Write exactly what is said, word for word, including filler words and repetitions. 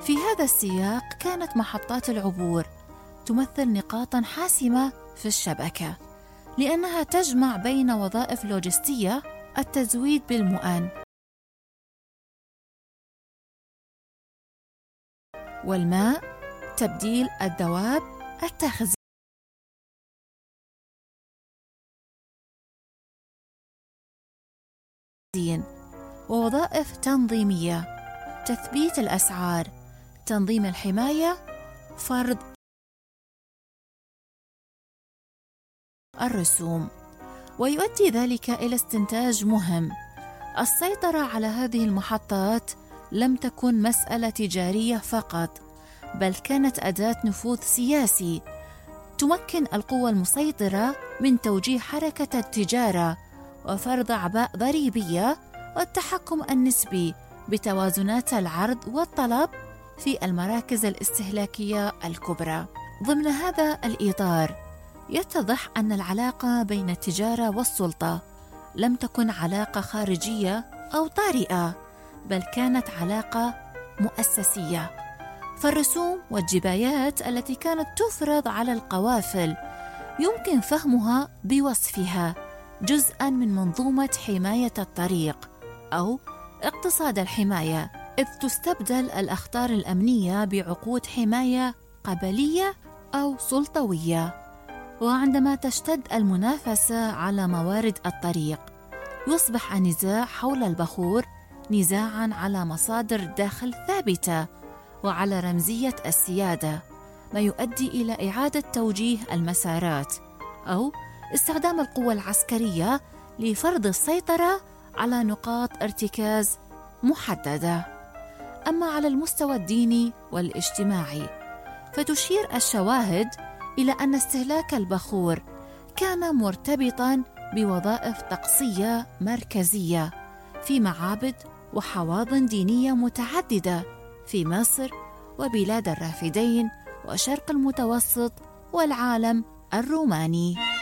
في هذا السياق كانت محطات العبور تمثل نقاطاً حاسمة في الشبكة، لأنها تجمع بين وظائف لوجستية: التزويد بالمؤن والماء، تبديل الدواب، التخزين، ووظائف تنظيمية: تثبيت الأسعار، تنظيم الحماية، فرض الرسوم. ويؤدي ذلك إلى استنتاج مهم: السيطرة على هذه المحطات لم تكن مسألة تجارية فقط، بل كانت أداة نفوذ سياسي تمكن القوى المسيطرة من توجيه حركة التجارة وفرض أعباء ضريبية والتحكم النسبي بتوازنات العرض والطلب في المراكز الاستهلاكية الكبرى. ضمن هذا الإطار يتضح أن العلاقة بين التجارة والسلطة لم تكن علاقة خارجية أو طارئة، بل كانت علاقة مؤسسية. فالرسوم والجبايات التي كانت تفرض على القوافل يمكن فهمها بوصفها جزءاً من منظومة حماية الطريق أو اقتصاد الحماية، إذ تستبدل الأخطار الأمنية بعقود حماية قبلية أو سلطوية. وعندما تشتد المنافسة على موارد الطريق، يصبح النزاع حول البخور نزاعاً على مصادر دخل ثابتة وعلى رمزية السيادة، ما يؤدي إلى إعادة توجيه المسارات أو استخدام القوى العسكرية لفرض السيطرة على نقاط ارتكاز محددة. أما على المستوى الديني والاجتماعي، فتشير الشواهد إلى أن استهلاك البخور كان مرتبطاً بوظائف طقسية مركزية في معابد وحواضن دينية متعددة في مصر وبلاد الرافدين وشرق المتوسط والعالم الروماني.